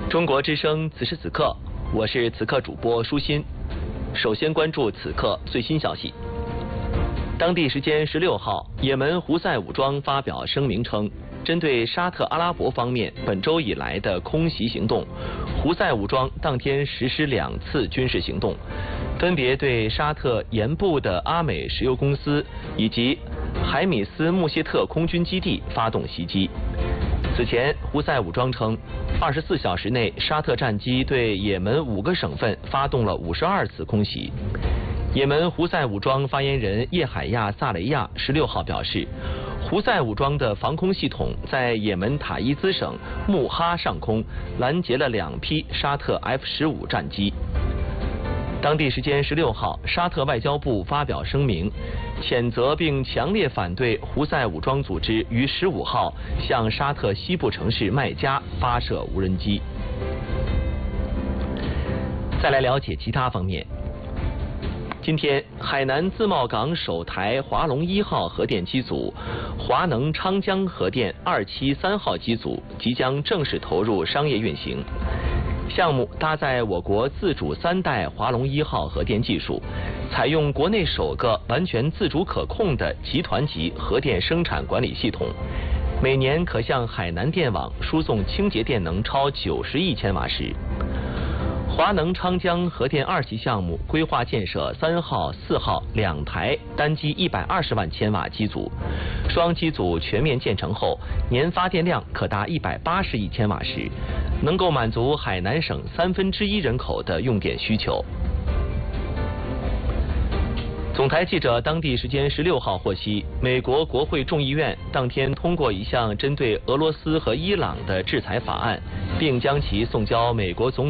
中国之声此时此刻，我是此刻主播舒心。首先关注此刻最新消息。当地时间16号，也门胡塞武装发表声明称，针对沙特阿拉伯方面本周以来的空袭行动，胡塞武装当天实施2次军事行动，分别对沙特盐部的阿美石油公司以及海米斯穆谢特空军基地发动袭击。此前，胡塞武装称，24小时内沙特战机对也门5个省份发动了52次空袭。也门胡塞武装发言人叶海亚·萨雷亚16号表示，胡塞武装的防空系统在也门塔伊兹省穆哈上空拦截了2批沙特 F-15战机。当地时间16号，沙特外交部发表声明，谴责并强烈反对胡塞武装组织于15号向沙特西部城市麦加发射无人机。再来了解其他方面。今天，海南自贸港首台华龙1号核电机组、华能昌江核电2期3号机组即将正式投入商业运行。项目搭载我国自主3代华龙1号核电技术，采用国内首个完全自主可控的集团级核电生产管理系统，每年可向海南电网输送清洁电能超90亿千瓦时。华能昌江核电2期项目规划建设3号、4号2台单机120万千瓦机组，双机组全面建成后，年发电量可达180亿千瓦时，能够满足海南省1/3人口的用电需求。总台记者当地时间16号获悉，美国国会众议院当天通过一项针对俄罗斯和伊朗的制裁法案，并将其送交美国总统